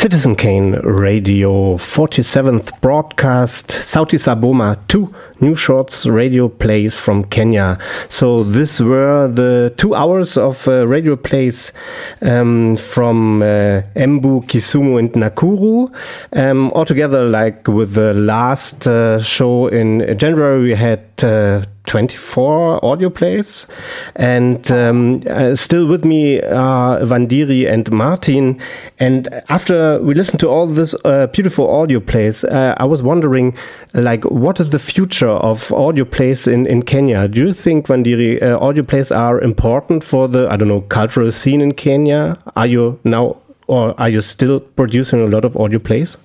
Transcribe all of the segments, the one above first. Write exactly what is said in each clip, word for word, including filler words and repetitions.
Citizen Kane Radio, forty-seventh broadcast, Sauti Boma two new shorts radio plays from Kenya. So this were the two hours of uh, radio plays um, from uh, Embu, Kisumu and Nakuru. Um, altogether, like with the last uh, show in January, we had uh, twenty-four audio plays, and um, uh, still with me are Vandiri and Martin. And after we listened to all this uh, beautiful audio plays, uh, I was wondering, like, what is the future of audio plays in, in Kenya? Do you think, Vandiri, uh, audio plays are important for the, I don't know, cultural scene in Kenya? Are you now, or are you still producing a lot of audio plays?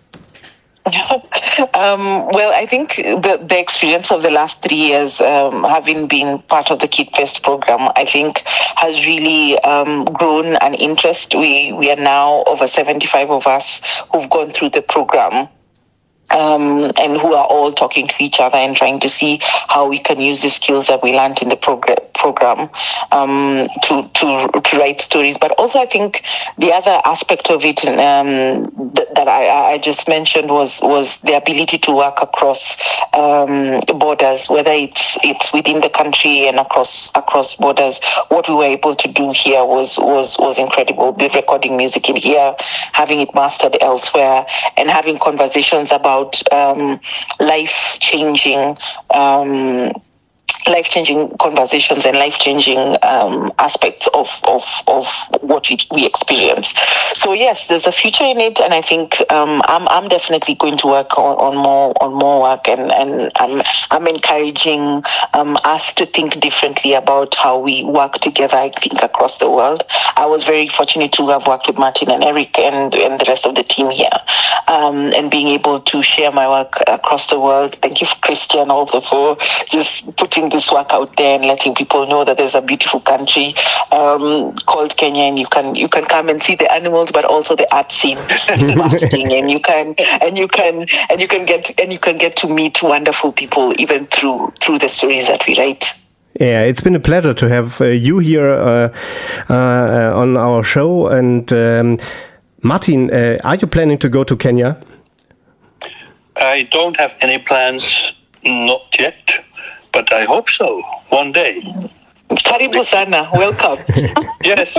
um, well, I think the, the experience of the last three years, um, having been part of the Kid Fest program, I think has really um, grown an interest. We we are now over seventy-five of us who've gone through the program. Um, and who are all talking to each other and trying to see how we can use the skills that we learned in the progr- program um, to, to to write stories. But also, I think the other aspect of it um, th- that I, I just mentioned was was the ability to work across um, borders, whether it's it's within the country and across across borders. What we were able to do here was was was incredible. We're recording music in here, having it mastered elsewhere, and having conversations about Um, life-changing um, life-changing conversations and life-changing um, aspects of, of, of what we, we experience. So yes, there's a future in it, and I think um, I'm I'm definitely going to work on, on more on more work, and, and I'm I'm encouraging um, us to think differently about how we work together. I think across the world. I was very fortunate to have worked with Martin and Eric and, and the rest of the team here, um, and being able to share my work across the world. Thank you, Christian, also for just putting this work out there and letting people know that there's a beautiful country um, called Kenya, and you can you can come and see the animals, but also the art scene masking, and you can and you can and you can get and you can get to meet wonderful people even through through the stories that we write. Yeah, it's been a pleasure to have uh, you here uh, uh, on our show. And um, Martin, uh, are you planning to go to Kenya? I don't have any plans, not yet. But I hope so, one day. Karibu sana, welcome. Yes.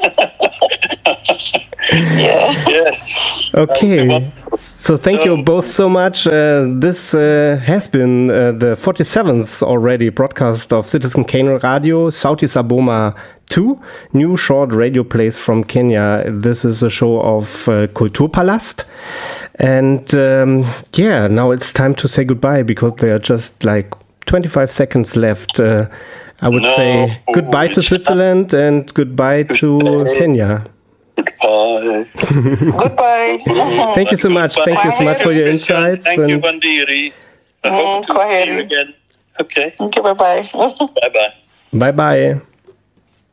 Yeah. Yes. Okay. So thank you both so much. Uh, this uh, has been uh, the forty-seventh already broadcast of Citizen Kane Radio, Sauti Boma two, new short radio plays from Kenya. This is a show of uh, Kulturpalast. And um, yeah, now it's time to say goodbye, because there are just like twenty-five seconds left. Uh, I would no, say goodbye to Switzerland not. and goodbye to goodbye. Kenya. Goodbye. Goodbye. Thank you so much. Goodbye. Thank you so much for your insights. Thank and you, Vandiri. I mm, hope to see you again. Okay. Thank you. Bye-bye. Bye-bye. Bye-bye.